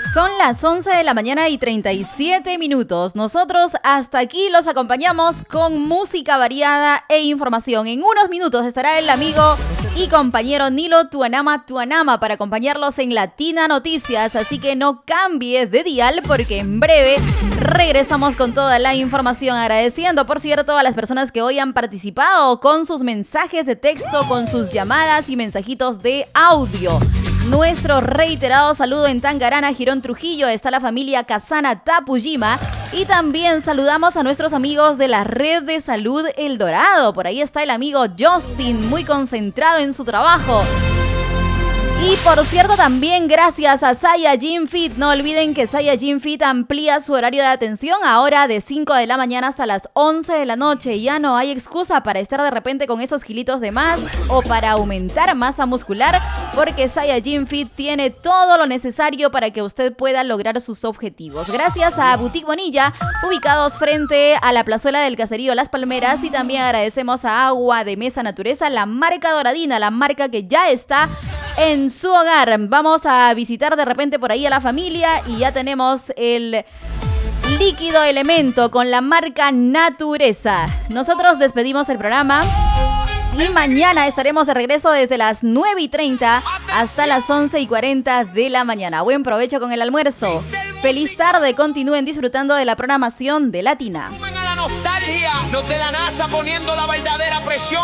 Son las 11 de la mañana y 37 minutos. Nosotros hasta aquí los acompañamos con música variada e información. En unos minutos estará el amigo y compañero Nilo Tuanama para acompañarlos en Latina Noticias. Así que no cambies de dial porque en breve regresamos con toda la información. Agradeciendo, por cierto, a las personas que hoy han participado con sus mensajes de texto, con sus llamadas y mensajitos de audio. Nuestro reiterado saludo en Tangarana, Girón, Trujillo. Está la familia Casana Tapujima. Y también saludamos a nuestros amigos de la Red de Salud El Dorado. Por ahí está el amigo Justin, muy concentrado en su trabajo. Y por cierto, también gracias a Saya Gym Fit. No olviden que Saya Gym Fit amplía su horario de atención ahora de 5 de la mañana hasta las 11 de la noche. Ya no hay excusa para estar de repente con esos kilitos de más o para aumentar masa muscular, porque Saya Gym Fit tiene todo lo necesario para que usted pueda lograr sus objetivos. Gracias a Boutique Bonilla, ubicados frente a la plazuela del caserío Las Palmeras. Y también agradecemos a Agua de Mesa Natureza, la marca Doradina, la marca que ya está en su hogar. Vamos a visitar de repente por ahí a la familia y ya tenemos el líquido elemento con la marca Natureza. Nosotros despedimos el programa y mañana estaremos de regreso desde las 9:30 hasta las 11:40 de la mañana. Buen provecho con el almuerzo. Feliz tarde, continúen disfrutando de la programación de Latina. Nostalgia, los de la NASA poniendo la verdadera presión.